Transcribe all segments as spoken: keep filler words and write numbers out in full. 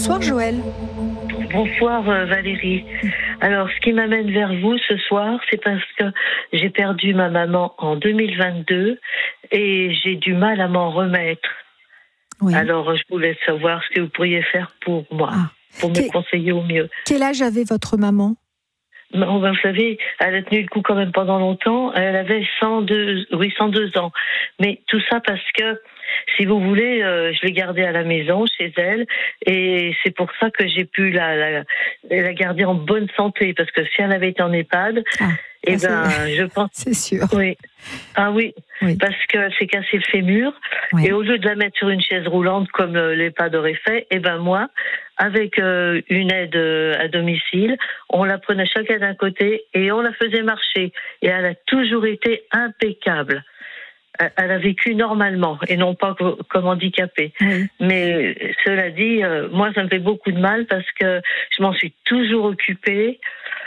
Bonsoir Joël. Bonsoir euh, Valérie. Alors, ce qui m'amène vers vous ce soir, c'est parce que j'ai perdu ma maman en deux mille vingt-deux et j'ai du mal à m'en remettre. Oui. Alors, je voulais savoir ce que vous pourriez faire pour moi, ah. pour me Qu- conseiller au mieux. Quel âge avait votre maman ? Bon, ben, vous savez, elle a tenu le coup quand même pendant longtemps. Elle avait cent deux, oui, cent deux ans. Mais tout ça parce que, si vous voulez, euh, je l'ai gardée à la maison, chez elle. Et c'est pour ça que j'ai pu la, la, la garder en bonne santé. Parce que si elle avait été en EHPAD, ah, eh ben, je pense. C'est sûr. Oui. Ah oui, oui. Parce qu'elle s'est cassé le fémur. Oui. Et au lieu de la mettre sur une chaise roulante comme euh, l'EHPAD aurait fait, eh ben moi, avec euh, une aide euh, à domicile, on la prenait chacun d'un côté et on la faisait marcher. Et elle a toujours été impeccable. Elle a vécu normalement et non pas comme handicapée. Oui. Mais cela dit, euh, moi, ça me fait beaucoup de mal parce que je m'en suis toujours occupée.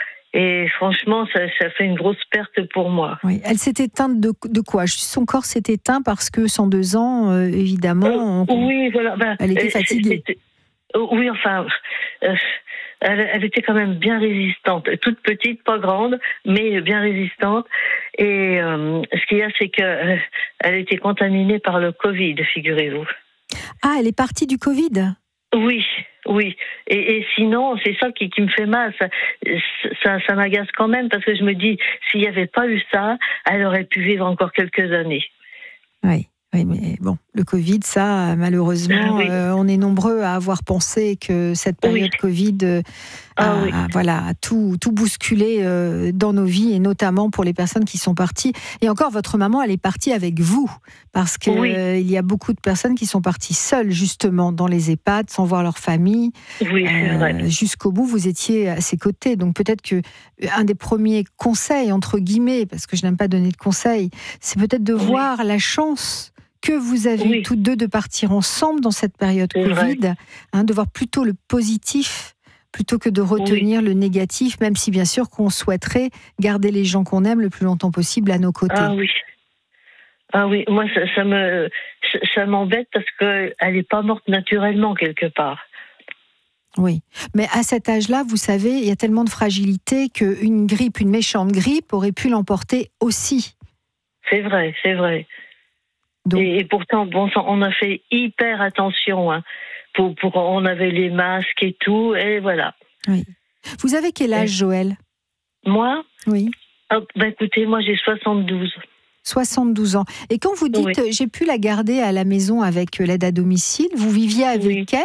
Et franchement, ça, ça fait une grosse perte pour moi. Oui. Elle s'est éteinte de, de quoi ? Son corps s'est éteint parce que cent deux ans, euh, évidemment, euh, oui, voilà. Ben, elle était fatiguée. Oui, enfin, euh, elle, elle était quand même bien résistante. Toute petite, pas grande, mais bien résistante. Et euh, ce qu'il y a, c'est qu'elle euh, était contaminée par le Covid, figurez-vous. Ah, elle est partie du Covid ? Oui, oui. Et, et sinon, c'est ça qui, qui me fait mal. Ça, ça, ça m'agace quand même parce que je me dis, s'il n'y avait pas eu ça, elle aurait pu vivre encore quelques années. Oui. Oui, mais bon, le Covid, ça, malheureusement, oui. euh, on est nombreux à avoir pensé que cette période oui. Covid euh, ah, a, oui. a, voilà, a tout, tout bousculé euh, dans nos vies, et notamment pour les personnes qui sont parties. Et encore, votre maman, elle est partie avec vous, parce qu'il oui. euh, y a beaucoup de personnes qui sont parties seules, justement, dans les EHPAD, sans voir leur famille. Oui, c'est euh, vrai. Jusqu'au bout, vous étiez à ses côtés. Donc peut-être qu'un des premiers conseils, entre guillemets, parce que je n'aime pas donner de conseils, c'est peut-être de oui. voir la chance que vous avez oui. toutes deux de partir ensemble dans cette période c'est Covid, hein, de voir plutôt le positif plutôt que de retenir oui. le négatif, même si bien sûr qu'on souhaiterait garder les gens qu'on aime le plus longtemps possible à nos côtés. Ah oui, ah oui, moi ça, ça me ça, ça m'embête parce qu'elle n'est pas morte naturellement quelque part. Oui, mais à cet âge-là, vous savez, il y a tellement de fragilité qu'une grippe, une méchante grippe, aurait pu l'emporter aussi. C'est vrai, c'est vrai. Donc, et, et pourtant, bon, on a fait hyper attention. Hein, pour, pour, on avait les masques et tout, et voilà. Oui. Vous avez quel âge, et Joël ? Moi ? Oui. Oh, bah écoutez, moi j'ai soixante-douze. soixante-douze ans. Et quand vous dites oui. j'ai pu la garder à la maison avec l'aide à domicile, vous viviez avec oui. elle ?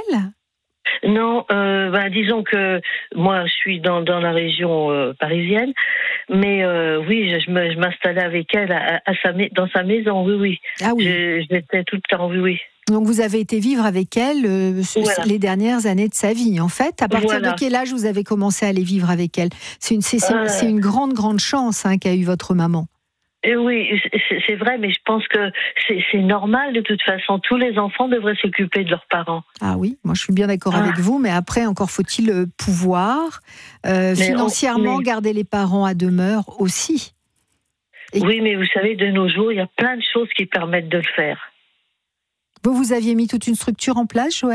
Non, euh, bah, disons que moi je suis dans, dans la région euh, parisienne, mais euh, oui, je, je, me, je m'installais avec elle à, à sa, dans sa maison, oui, oui. Ah oui. Je, je l'étais tout le temps, oui, oui. Donc vous avez été vivre avec elle euh, voilà. les dernières années de sa vie, en fait. À partir voilà. de quel âge vous avez commencé à aller vivre avec elle ? C'est une, c'est, euh... c'est une grande, grande chance hein, qu'a eu votre maman. Et oui, c'est, c'est vrai, mais je pense que c'est, c'est normal de toute façon. Tous les enfants devraient s'occuper de leurs parents. Ah oui, moi je suis bien d'accord ah. avec vous, mais après encore faut-il pouvoir euh, financièrement on, mais... garder les parents à demeure aussi. Et... Oui, mais vous savez, de nos jours, il y a plein de choses qui permettent de le faire. Vous, vous aviez mis toute une structure en place, Joël ?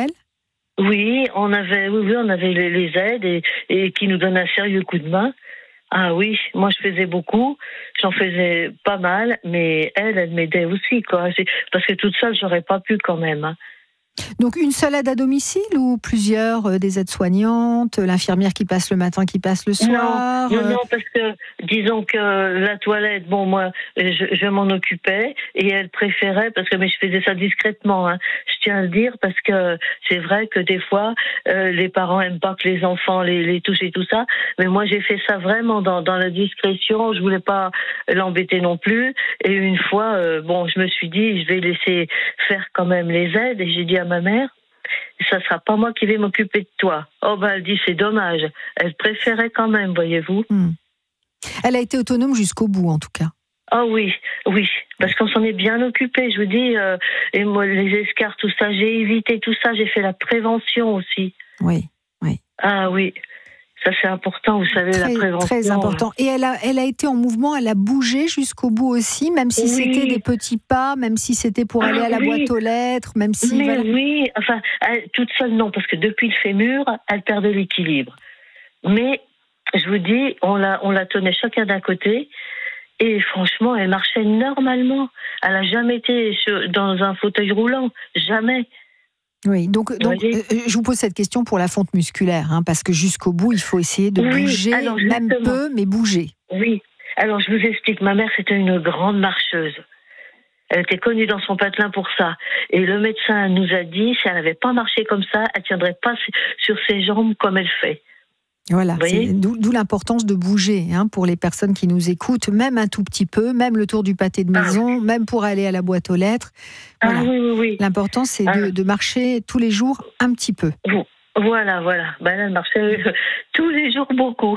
Oui, on avait, oui, oui, on avait les, les aides et, et qui nous donnent un sérieux coup de main. Ah oui, moi je faisais beaucoup, j'en faisais pas mal, mais elle, elle m'aidait aussi, quoi. Parce que toute seule, j'aurais pas pu quand même. Hein. Donc une seule aide à domicile ou plusieurs, euh, des aides-soignantes, l'infirmière qui passe le matin, qui passe le soir Non, non, non, parce que disons que la toilette, bon moi, je, je m'en occupais et elle préférait, parce que mais je faisais ça discrètement, hein, je tiens à le dire, parce que c'est vrai que des fois, euh, les parents aiment pas que les enfants les, les touchent et tout ça, mais moi j'ai fait ça vraiment dans, dans la discrétion, je voulais pas l'embêter non plus, et une fois, euh, bon, je me suis dit, je vais laisser faire quand même les aides, et j'ai dit à ma mère, ça sera pas moi qui vais m'occuper de toi. Oh ben elle dit c'est dommage. Elle préférait quand même, voyez-vous. Hmm. Elle a été autonome jusqu'au bout en tout cas. Ah oui, oui, parce qu'on s'en est bien occupé. Je vous dis, euh, et moi les escarres, tout ça, j'ai évité tout ça. J'ai fait la prévention aussi. Oui, oui. Ah oui, Ça, c'est important, vous savez, très, la prévention. Très important. Et elle a, elle a été en mouvement, elle a bougé jusqu'au bout aussi, même si oui. c'était des petits pas, même si c'était pour ah, aller à la oui. boîte aux lettres, même si... Mais voilà. oui, enfin, elle, toute seule, non, parce que depuis le fémur, elle perdait l'équilibre. Mais, je vous dis, on la, on la tenait chacun d'un côté, et franchement, elle marchait normalement. Elle n'a jamais été dans un fauteuil roulant, jamais. Oui, donc, donc euh, je vous pose cette question pour la fonte musculaire, hein, parce que jusqu'au bout, il faut essayer de oui, bouger, alors, même peu, mais bouger. Oui, alors je vous explique, ma mère, c'était une grande marcheuse. Elle était connue dans son patelin pour ça. Et le médecin nous a dit, si elle n'avait pas marché comme ça, elle ne tiendrait pas sur ses jambes comme elle fait. Voilà, c'est d'où, d'où l'importance de bouger hein, pour les personnes qui nous écoutent, même un tout petit peu, même le tour du pâté de maison, ah. même pour aller à la boîte aux lettres. Voilà. Ah, oui, oui, oui. L'important, c'est ah. de, de marcher tous les jours un petit peu. Voilà, voilà. Ben, elle marchait tous les jours beaucoup.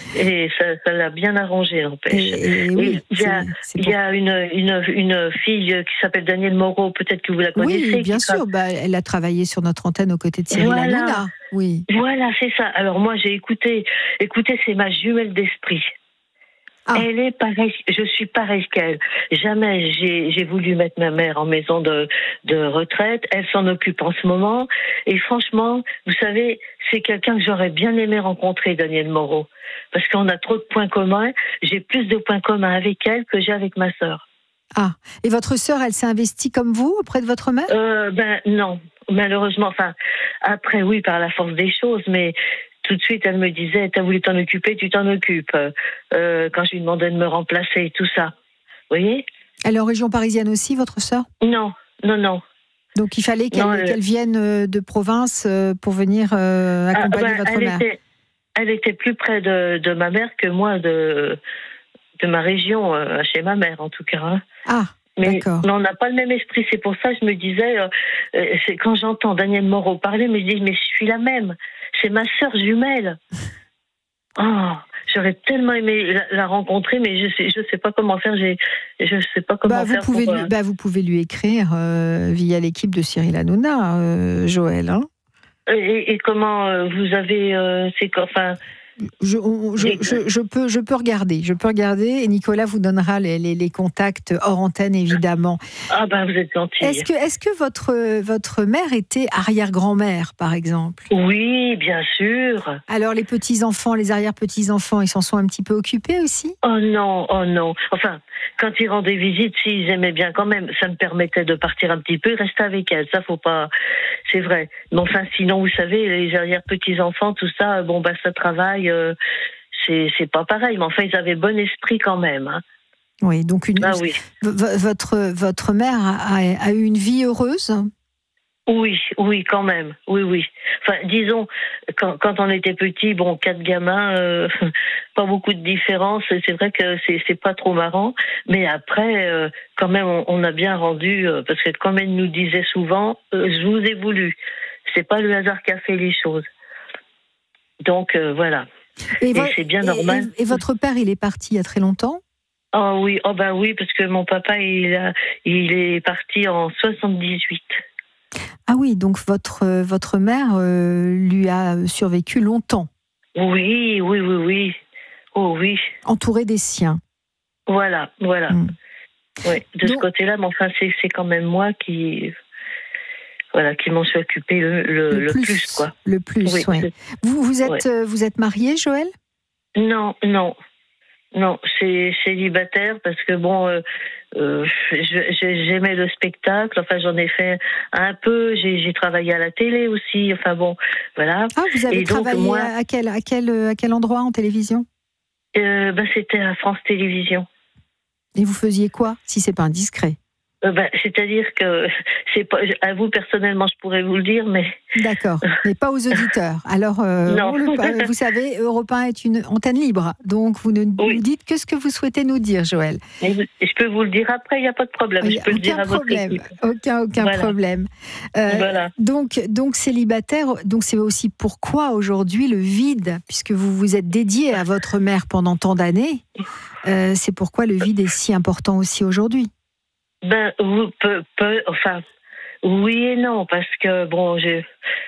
Et ça, ça l'a bien arrangé, n'empêche. Et, et oui, il y a, c'est, c'est il y a une, une, une fille qui s'appelle Danielle Moreau, peut-être que vous la connaissez. Oui, bien sûr. Tra... Bah, elle a travaillé sur notre antenne aux côtés de Cyril voilà. Hanouna. Oui. Voilà, c'est ça. Alors moi, j'ai écouté, écoutez, c'est ma jumelle d'esprit. Ah. Elle est pareille, je suis pareille qu'elle. Jamais j'ai, j'ai voulu mettre ma mère en maison de, de retraite. Elle s'en occupe en ce moment. Et franchement, vous savez, c'est quelqu'un que j'aurais bien aimé rencontrer, Danielle Moreau. Parce qu'on a trop de points communs. J'ai plus de points communs avec elle que j'ai avec ma sœur. Ah. Et votre sœur, elle s'est investie comme vous auprès de votre mère ? euh, Ben non, malheureusement. Enfin, après, oui, par la force des choses, mais... Tout de suite, elle me disait, t'as voulu t'en occuper, tu t'en occupes. Euh, quand je lui demandais de me remplacer, tout ça. Vous voyez ? Elle est en région parisienne aussi, votre sœur ? Non, non, non. Donc il fallait qu'elle, non, elle... qu'elle vienne de province pour venir euh, accompagner ah, ben, votre elle mère. Était, elle était plus près de, de ma mère que moi de, de ma région, euh, chez ma mère en tout cas. Hein. Ah. Mais, D'accord. mais on n'a pas le même esprit, c'est pour ça que je me disais, euh, c'est quand j'entends Danielle Moreau parler, mais je dis, mais je suis la même. C'est ma sœur jumelle. Oh, j'aurais tellement aimé la, la rencontrer, mais je sais, je sais pas comment faire. J'ai, je sais pas comment bah, vous faire. Pouvez pour, lui, bah, vous pouvez lui écrire euh, via l'équipe de Cyril Hanouna, euh, Joël. Hein et, et comment euh, vous avez, euh, c'est quoi, enfin. Je, on, je, je, je, peux, je peux regarder, je peux regarder et Nicolas vous donnera les, les, les contacts hors antenne évidemment. Ah ben vous êtes gentil. Est-ce que, est-ce que votre, votre mère était arrière-grand-mère par exemple ? Oui, bien sûr. Alors les petits-enfants, les arrière-petits-enfants, ils s'en sont un petit peu occupés aussi ? Oh non, oh non. Enfin, quand ils rendaient visite, s'ils aimaient bien quand même, ça me permettait de partir un petit peu et rester avec elle. Ça faut pas, c'est vrai. Mais enfin sinon vous savez, les arrière-petits-enfants, tout ça, bon bah ça travaille. Euh, c'est, c'est pas pareil, mais enfin ils avaient bon esprit quand même. Hein. Oui, donc une, ah, oui. v- votre, votre mère a, a, a eu une vie heureuse ? Oui, oui, quand même, oui, oui. Enfin, disons, quand, quand on était petit, bon, quatre gamins, euh, pas beaucoup de différence. C'est vrai que c'est, c'est pas trop marrant, mais après, euh, quand même, on, on a bien rendu, euh, parce que comme elle nous disait souvent, euh, je vous ai voulu. C'est pas le hasard qui a fait les choses. Donc euh, voilà. Et, et vo- c'est bien et, normal. Et, et votre père, il est parti il y a très longtemps ? Oh oui, oh ben oui, parce que mon papa, il a, il est parti en soixante-dix-huit. Ah oui, donc votre, votre mère euh, lui a survécu longtemps. Oui, oui, oui, oui. Oh oui. Entourée des siens. Voilà, voilà. Mmh. Ouais, de donc, ce côté-là, mais enfin, c'est, c'est quand même moi qui... Voilà, qui m'en suis occupée le, le, le, le plus, plus, quoi. Le plus, oui. oui. Vous, vous êtes, ouais. vous êtes mariée, Joël ? Non, non. Non, c'est célibataire parce que bon, euh, euh, j'aimais le spectacle. Enfin, j'en ai fait un peu. J'ai, j'ai travaillé à la télé aussi. Enfin bon, voilà. Ah, vous avez et travaillé donc, moi, à quel, à quel, à quel endroit en télévision ? euh, ben, c'était à France Télévisions. Et vous faisiez quoi, si c'est pas indiscret ? Euh, ben, c'est-à-dire que c'est pas à vous personnellement, je pourrais vous le dire, mais d'accord, mais pas aux auditeurs. Alors, euh, non. Le, vous savez, Europe un est une antenne libre, donc vous ne oui. nous dites que ce que vous souhaitez nous dire, Joël. Et je peux vous le dire après, il n'y a pas de problème. Je peux aucun le dire à problème, votre équipe. Aucun, aucun voilà. problème. Euh, voilà. Donc, donc célibataire. Donc c'est aussi pourquoi aujourd'hui le vide, puisque vous vous êtes dédié à votre mère pendant tant d'années. Euh, c'est pourquoi le vide est si important aussi aujourd'hui. Ben, peu, peu, enfin, oui et non, parce que bon, j'ai,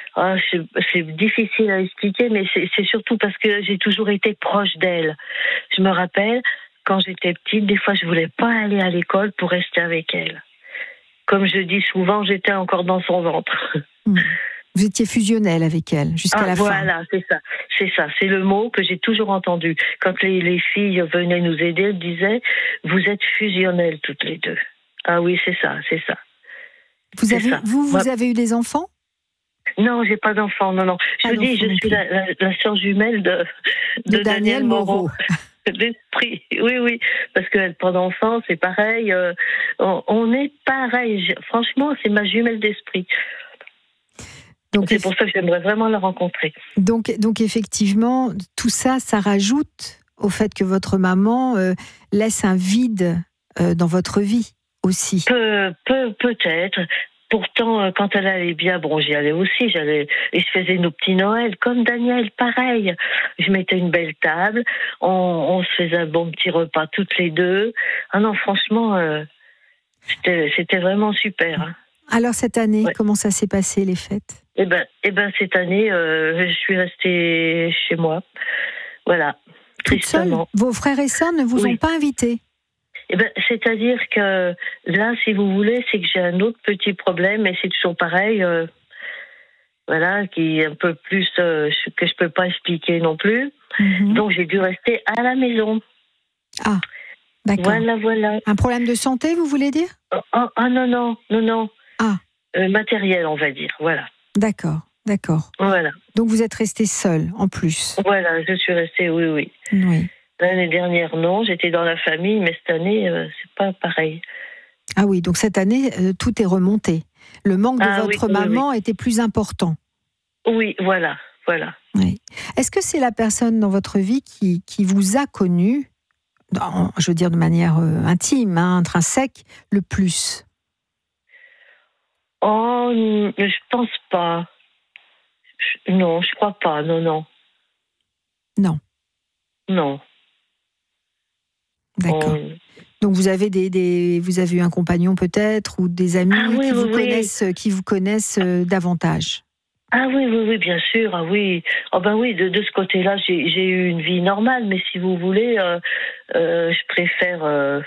Ah, c'est, c'est difficile à expliquer, mais c'est, c'est surtout parce que j'ai toujours été proche d'elle. Je me rappelle, quand j'étais petite, des fois, je voulais pas aller à l'école pour rester avec elle. Comme je dis souvent, j'étais encore dans son ventre. Mmh. Vous étiez fusionnelle avec elle jusqu'à ah, la voilà, fin. Voilà, c'est ça. C'est ça. C'est le mot que j'ai toujours entendu. Quand les, les filles venaient nous aider, elles disaient « Vous êtes fusionnelles toutes les deux ». Ah oui, c'est ça, c'est ça. Vous, c'est avez, ça. vous, vous Moi, avez eu des enfants? Non, j'ai pas d'enfant, non, non. Je Pas vous dis, je non suis la, la, la sœur jumelle de, de, de Daniel, Daniel Moreau. Moreau. D'esprit, oui, oui, parce qu'elle pas d'enfant, c'est pareil. Euh, on, on est pareil. Je, franchement, c'est ma jumelle d'esprit. Donc c'est pour ça que j'aimerais vraiment la rencontrer. Donc, donc effectivement, tout ça, ça rajoute au fait que votre maman euh, laisse un vide euh, dans votre vie aussi. Peu, peu, peut-être. Pourtant, quand elle allait bien, bon, j'y allais aussi, j'allais, et je faisais nos petits Noëls, comme Daniel, pareil. Je mettais une belle table, on, on se faisait un bon petit repas toutes les deux. Ah non, franchement, euh, c'était, c'était vraiment super. Hein. Alors cette année, ouais. Comment ça s'est passé, les fêtes? Eh ben, eh ben, cette année, euh, je suis restée chez moi. Voilà. Toute seule? Vos frères et sœurs ne vous oui. ont pas invité? Eh ben, c'est-à-dire que là, si vous voulez, c'est que j'ai un autre petit problème, et c'est toujours pareil, euh, voilà, qui est un peu plus euh, que je peux pas expliquer non plus. Mm-hmm. Donc j'ai dû rester à la maison. Ah, d'accord. Voilà, voilà. Un problème de santé, vous voulez dire? Ah oh, oh, non, non, non, non. Ah. Euh, matériel, on va dire. Voilà. D'accord, d'accord. Voilà. Donc vous êtes restée seule, en plus. Voilà, je suis restée, oui, oui. Oui. L'année dernière, non, j'étais dans la famille, mais cette année, euh, c'est pas pareil. Ah oui, donc cette année, euh, tout est remonté. Le manque de ah, votre oui, maman oui, oui. était plus important. Oui, voilà, voilà. Oui. Est-ce que c'est la personne dans votre vie qui, qui vous a connu, dans, je veux dire de manière euh, intime, hein, intrinsèque, le plus? Oh, je pense pas. Je, non, je crois pas, non, non. Non. Non. D'accord. On... Donc vous avez des, des, vous avez eu un compagnon peut-être ou des amis ah, oui, qui, oui, vous oui. Connaissent, qui vous connaissent euh, davantage. Ah oui, oui, oui, bien sûr, ah oui. Oh ben oui, de, de ce côté-là, j'ai, j'ai eu une vie normale, mais si vous voulez, euh, euh, je préfère euh,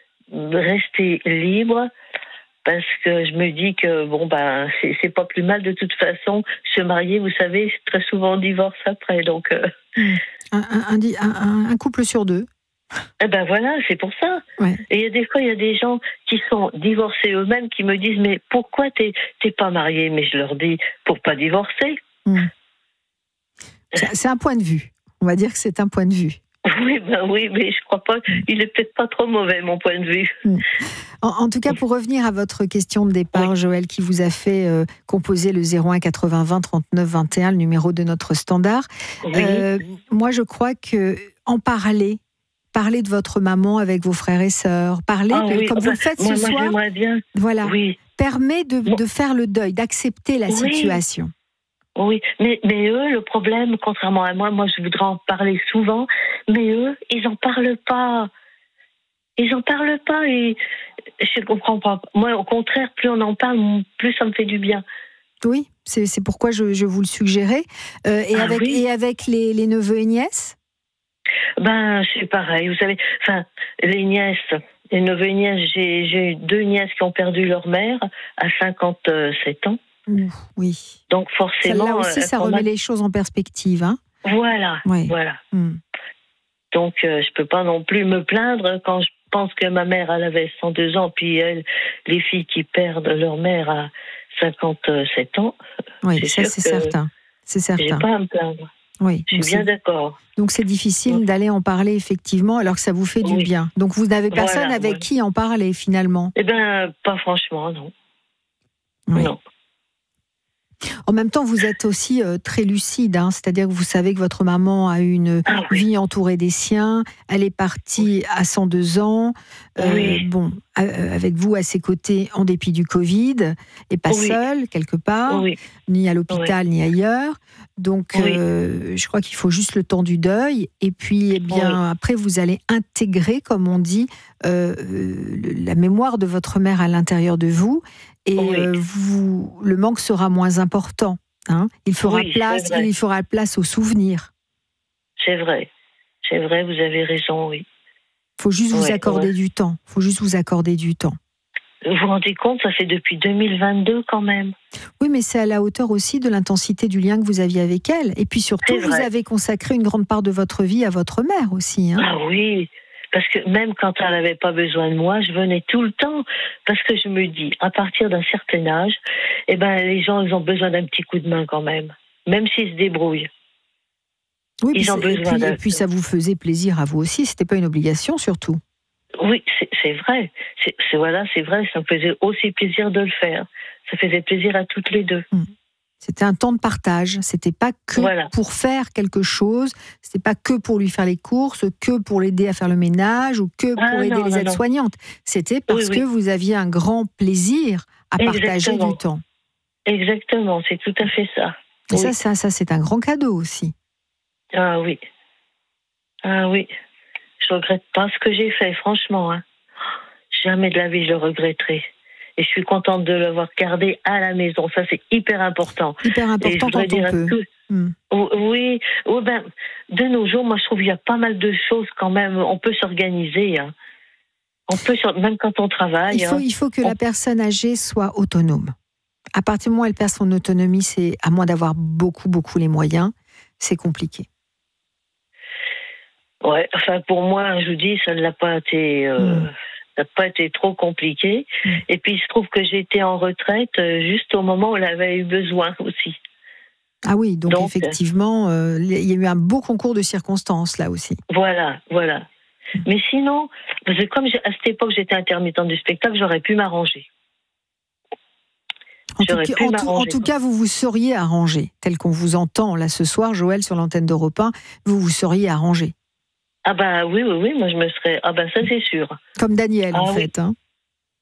rester libre parce que je me dis que bon ben c'est, c'est pas plus mal de toute façon. Se marier, vous savez, c'est très souvent on divorce après, donc. Euh... Mmh. Un, un, un, un couple sur deux. Eh ben voilà, c'est pour ça. Ouais. Et il y a des fois, il y a des gens qui sont divorcés eux-mêmes qui me disent mais pourquoi t'es t'es pas marié? Mais je leur dis pour pas divorcer. Mmh. C'est, c'est un point de vue. On va dire que c'est un point de vue. Oui, ben oui, mais je crois pas. Il est peut-être pas trop mauvais mon point de vue. Mmh. En, en tout cas, pour revenir à votre question de départ, oui. Joël, qui vous a fait euh, composer le zéro un quatre-vingts vingt trente-neuf vingt et un, le numéro de notre standard. Oui. Euh, moi, je crois que en parler. Parler de votre maman avec vos frères et sœurs, parler ah, de, oui. comme enfin, vous le faites moi, ce moi, soir, j'aimerais bien. Voilà, oui. permet de, de faire le deuil, d'accepter la oui. situation. Oui, mais, mais eux, le problème, contrairement à moi, moi je voudrais en parler souvent, mais eux, ils n'en parlent pas. Ils n'en parlent pas et je ne comprends pas. Moi, au contraire, plus on en parle, plus ça me fait du bien. Oui, c'est, c'est pourquoi je, je vous le suggérais. Euh, et, ah, avec, oui. et avec les, les neveux et nièces? Ben, c'est pareil. Vous savez, enfin, les nièces, les neveux et nièces, j'ai, j'ai deux nièces qui ont perdu leur mère à cinquante-sept ans. Ouh, oui. Donc forcément, là aussi, ça remet a... les choses en perspective, hein. Voilà, oui. voilà. Mm. Donc, euh, je peux pas non plus me plaindre quand je pense que ma mère, elle avait cent deux ans, puis elle, les filles qui perdent leur mère à cinquante-sept ans. Oui, c'est ça, c'est certain. C'est certain. J'ai pas à me plaindre. Oui, je suis bien d'accord. Donc c'est difficile oui. d'aller en parler effectivement alors que ça vous fait du oui. bien. Donc vous n'avez personne voilà, avec oui. qui en parler finalement? Eh bien, pas franchement, non. Oui. Non. En même temps, vous êtes aussi euh, très lucide, hein, c'est-à-dire que vous savez que votre maman a eu une ah, oui. vie entourée des siens, elle est partie oui. à cent deux ans, euh, oui. bon, euh, avec vous à ses côtés en dépit du Covid, et pas oui. seule quelque part, oui. ni à l'hôpital oui. ni ailleurs. Donc, oui. euh, je crois qu'il faut juste le temps du deuil, et puis, eh bien, oui. après, vous allez intégrer, comme on dit, euh, la mémoire de votre mère à l'intérieur de vous. Et oui. euh, vous, le manque sera moins important. Hein, il fera oui, place, il fera place aux souvenirs. C'est vrai, c'est vrai, vous avez raison, oui. Il faut juste ouais, vous accorder ouais. du temps. Il faut juste vous accorder du temps. Vous vous rendez compte, ça fait depuis deux mille vingt-deux quand même. Oui, mais c'est à la hauteur aussi de l'intensité du lien que vous aviez avec elle. Et puis surtout, vous avez consacré une grande part de votre vie à votre mère aussi. Hein. Ah oui, parce que même quand elle n'avait pas besoin de moi, je venais tout le temps. Parce que je me dis, à partir d'un certain âge, eh ben, les gens ils ont besoin d'un petit coup de main quand même. Même s'ils se débrouillent. Oui, ils ont besoin et, puis, et puis ça vous faisait plaisir à vous aussi. C'était pas une obligation surtout. Oui, c'est, c'est vrai. C'est, c'est, voilà, c'est vrai. Ça me faisait aussi plaisir de le faire. Ça faisait plaisir à toutes les deux. Mmh. C'était un temps de partage. C'était pas que voilà. pour faire quelque chose. C'était pas que pour lui faire les courses, que pour l'aider à faire le ménage ou que pour ah, aider non, les non, aides-soignantes. Non. C'était parce oui, oui. que vous aviez un grand plaisir à Exactement. partager du temps. Exactement. C'est tout à fait ça. Et oui. ça, ça, ça, c'est un grand cadeau aussi. Ah oui. Ah oui. Je regrette pas ce que j'ai fait, franchement. Hein. Jamais de la vie je le regretterai. Et je suis contente de l'avoir gardé à la maison. Ça, c'est hyper important. Hyper important quand on peut. Tout... Mm. Oui, oui ben, de nos jours, moi, je trouve qu'il y a pas mal de choses quand même. On peut s'organiser. Hein. On peut, même quand on travaille. Il faut, hein. il faut que on... la personne âgée soit autonome. À partir du moment où elle perd son autonomie, c'est à moins d'avoir beaucoup, beaucoup les moyens, c'est compliqué. Ouais, enfin pour moi, je vous dis, ça ne l'a pas été, euh, mmh. ça n'a pas été trop compliqué. Mmh. Et puis il se trouve que j'étais en retraite euh, juste au moment où elle avait eu besoin aussi. Ah oui, donc, donc effectivement, euh, il y a eu un beau concours de circonstances là aussi. Voilà, voilà. Mmh. Mais sinon, parce que comme à cette époque j'étais intermittente du spectacle, j'aurais pu m'arranger. En tout, cas, en, tout, en tout cas, vous vous seriez arrangé, tel qu'on vous entend là ce soir, Joël, sur l'antenne d'Europe un, vous vous seriez arrangé. Ah bah oui, oui, oui, moi je me serais... Ah bah ça c'est sûr. Comme Daniel ah, en oui. fait. Hein. Pardon ?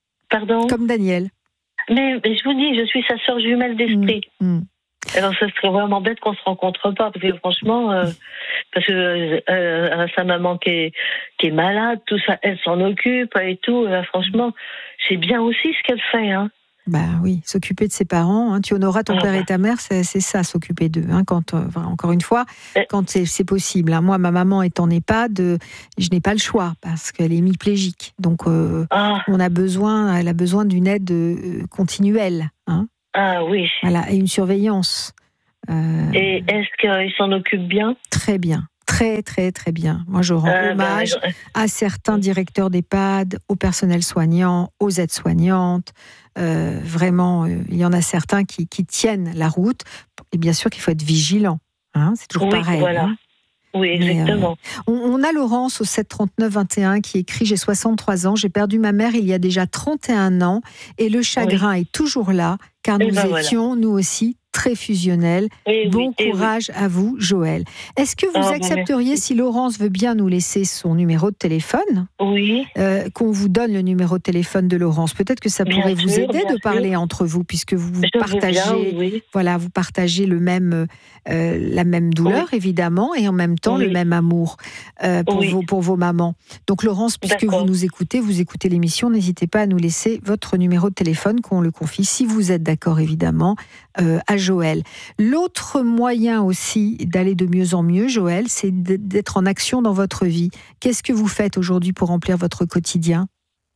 Comme Daniel. Mais, mais je vous dis, je suis sa sœur jumelle d'esprit. Mmh. Mmh. Alors ça serait vraiment bête qu'on se rencontre pas, parce que franchement, euh, parce que euh, sa maman qui est, qui est malade, tout ça, elle s'en occupe et tout, euh, franchement, c'est bien aussi ce qu'elle fait, hein. Bah oui, s'occuper de ses parents. Hein. Tu honoras ton ah père bah. et ta mère, c'est, c'est ça, s'occuper d'eux. Hein, quand, euh, encore une fois, quand c'est, c'est possible. Hein. Moi, ma maman est en EHPAD, euh, je n'ai pas le choix parce qu'elle est hémiplégique. Donc, euh, ah. on a besoin, elle a besoin d'une aide euh, continuelle. Hein. Ah oui. Voilà, et une surveillance. Euh, et est-ce qu'il s'en occupe bien ? Très bien. Très, très, très bien. Moi, je rends euh, hommage bah, à certains directeurs d'EHPAD, au personnel soignant, aux aides-soignantes. Euh, vraiment, euh, il y en a certains qui, qui tiennent la route. Et bien sûr qu'il faut être vigilant. Hein, c'est toujours oui, pareil. Voilà. Hein. Oui, exactement. Mais, euh, on, on a Laurence au sept trente-neuf vingt et un qui écrit « J'ai soixante-trois ans, j'ai perdu ma mère il y a déjà trente et un ans et le chagrin oui. est toujours là car nous ben étions, voilà. nous aussi, très fusionnels. Et bon oui, courage oui. à vous, Joël. Est-ce que vous oh, accepteriez, bon, si Laurence veut bien nous laisser son numéro de téléphone, oui. euh, qu'on vous donne le numéro de téléphone de Laurence ? Peut-être que ça bien pourrait sûr, vous aider de sûr. parler entre vous, puisque vous Je partagez, bien, oui. voilà, vous partagez le même, euh, la même douleur, oui. évidemment, et en même temps oui. le même amour euh, pour, oui. vos, pour vos mamans. Donc Laurence, puisque D'accord. vous nous écoutez, vous écoutez l'émission, n'hésitez pas à nous laisser votre numéro de téléphone, qu'on le confie, si vous êtes d'accord, évidemment, euh, à Joël. L'autre moyen aussi d'aller de mieux en mieux, Joël, c'est d'être en action dans votre vie. Qu'est-ce que vous faites aujourd'hui pour remplir votre quotidien ?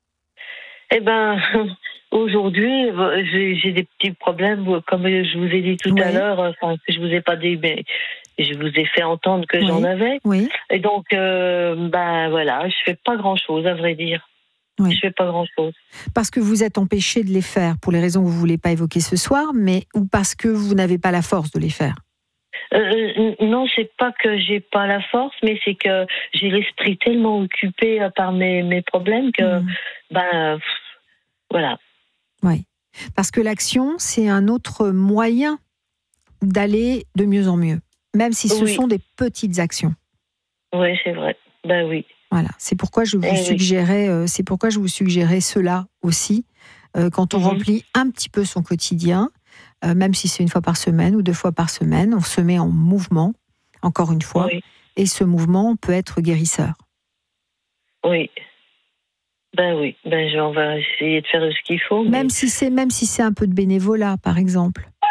Eh ben, aujourd'hui, j'ai, j'ai des petits problèmes, comme je vous ai dit tout oui. à l'heure, enfin, que je vous ai pas dit, mais je vous ai fait entendre que oui. j'en avais. Oui. Et donc, euh, ben voilà, je fais pas grand-chose, à vrai dire. Oui. Je fais pas grand-chose. Parce que vous êtes empêché de les faire, pour les raisons que vous voulez pas évoquer ce soir, mais ou parce que vous n'avez pas la force de les faire. Euh, non, c'est pas que j'ai pas la force, mais c'est que j'ai l'esprit tellement occupé par mes, mes problèmes que, mmh. ben, pff, voilà. Oui. Parce que l'action, c'est un autre moyen d'aller de mieux en mieux, même si ce oui. sont des petites actions. Oui, c'est vrai. Ben oui. Voilà, c'est pourquoi je vous eh suggérais, oui. euh, c'est pourquoi je vous suggérais cela aussi, euh, quand on mmh. remplit un petit peu son quotidien, euh, même si c'est une fois par semaine ou deux fois par semaine, on se met en mouvement, encore une fois, oui. et ce mouvement peut être guérisseur. Oui. Ben oui, ben on va essayer de faire ce qu'il faut. Mais... Même si c'est, même si c'est un peu de bénévolat, par exemple.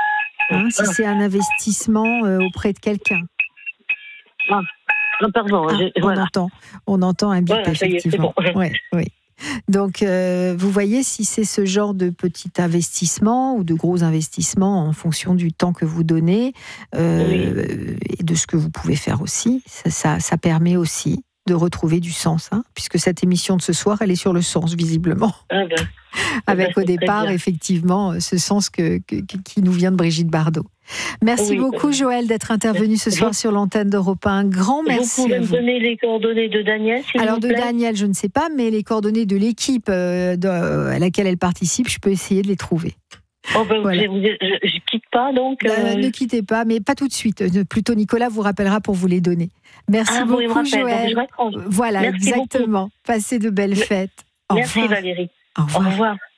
hein, si c'est un investissement euh, auprès de quelqu'un. Ah, non, pardon. Ah, je, on, voilà. entend, on entend un bip, Voilà, ça y est, effectivement. c'est bon. Ouais, oui. Donc, euh, vous voyez, si c'est ce genre de petit investissement ou de gros investissements en fonction du temps que vous donnez euh, oui. et de ce que vous pouvez faire aussi, ça, ça, ça permet aussi de retrouver du sens, hein, puisque cette émission de ce soir, elle est sur le sens, visiblement. Ah ben, Avec ben, au départ, effectivement, ce sens que, que, qui nous vient de Brigitte Bardot. Merci oui, beaucoup, euh, Joëlle, d'être intervenue ce soir sur l'antenne d'Europe un. Un grand merci. Vous pouvez à me vous. donner les coordonnées de Daniel, s'il Alors, vous de plaît. Daniel, je ne sais pas, mais les coordonnées de l'équipe euh, de, euh, à laquelle elle participe, je peux essayer de les trouver. Oh ben, voilà. vous, je ne quitte pas, donc. Euh... Euh, ne quittez pas, mais pas tout de suite. Plutôt, Nicolas vous rappellera pour vous les donner. Merci ah, beaucoup, rappelle, Joëlle. Donc, voilà, merci exactement. Beaucoup. Passez de belles fêtes. Au Merci, revoir. Valérie. Au revoir. Au revoir.